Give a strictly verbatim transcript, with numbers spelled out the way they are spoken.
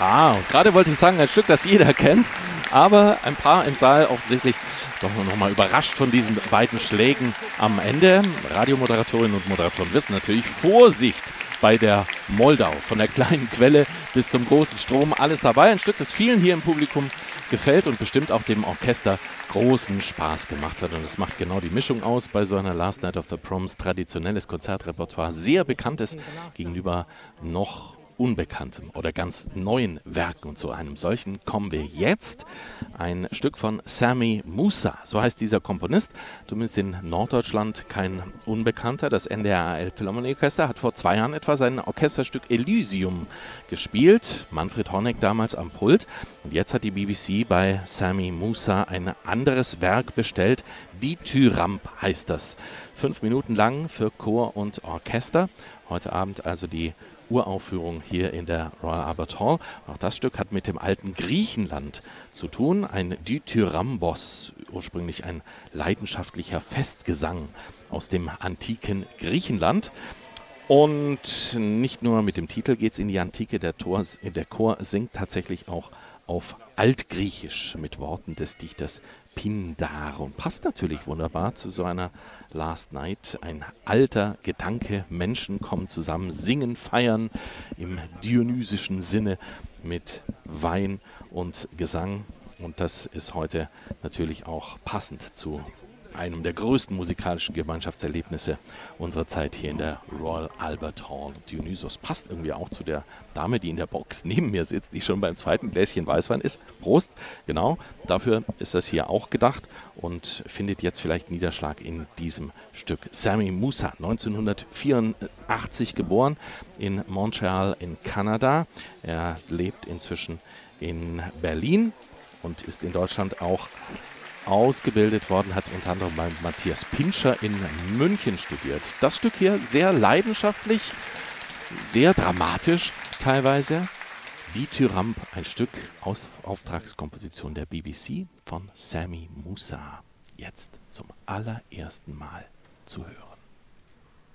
Ah, und gerade wollte ich sagen, ein Stück, das jeder kennt, aber ein paar im Saal offensichtlich doch noch mal überrascht von diesen beiden Schlägen am Ende. Radiomoderatorinnen und Moderatoren wissen natürlich, Vorsicht bei der Moldau. Von der kleinen Quelle bis zum großen Strom, alles dabei. Ein Stück, das vielen hier im Publikum gefällt und bestimmt auch dem Orchester großen Spaß gemacht hat. Und es macht genau die Mischung aus bei so einer Last Night of the Proms. Traditionelles Konzertrepertoire, sehr bekanntes gegenüber noch unbekanntem oder ganz neuen Werken. Und zu einem solchen kommen wir jetzt. Ein Stück von Sami Musa, so heißt dieser Komponist, zumindest in Norddeutschland kein Unbekannter. Das N D R A L Philharmonieorchester hat vor zwei Jahren etwa sein Orchesterstück Elysium gespielt. Manfred Honeck damals am Pult. Und jetzt hat die B B C bei Sami Musa ein anderes Werk bestellt. Dithyramb heißt das. Fünf Minuten lang für Chor und Orchester. Heute Abend also die Uraufführung hier in der Royal Albert Hall. Auch das Stück hat mit dem alten Griechenland zu tun. Ein Dithyrambos, ursprünglich ein leidenschaftlicher Festgesang aus dem antiken Griechenland. Und nicht nur mit dem Titel geht es in die Antike, der, Tor, der Chor singt tatsächlich auch auf Altgriechisch mit Worten des Dichters Pindar und passt natürlich wunderbar zu so einer Last Night. Ein alter Gedanke, Menschen kommen zusammen, singen, feiern im dionysischen Sinne mit Wein und Gesang. Und das ist heute natürlich auch passend zu einem der größten musikalischen Gemeinschaftserlebnisse unserer Zeit hier in der Royal Albert Hall. Dionysos passt irgendwie auch zu der Dame, die in der Box neben mir sitzt, die schon beim zweiten Gläschen Weißwein ist. Prost, genau, dafür ist das hier auch gedacht und findet jetzt vielleicht Niederschlag in diesem Stück. Sami Musa, neunzehnhundertvierundachtzig geboren in Montreal in Kanada. Er lebt inzwischen in Berlin und ist in Deutschland auch ausgebildet worden, hat unter anderem bei Matthias Pintscher in München studiert. Das Stück hier sehr leidenschaftlich, sehr dramatisch teilweise. Dithyramb, ein Stück aus Auftragskomposition der B B C von Sami Musa. Jetzt zum allerersten Mal zu hören.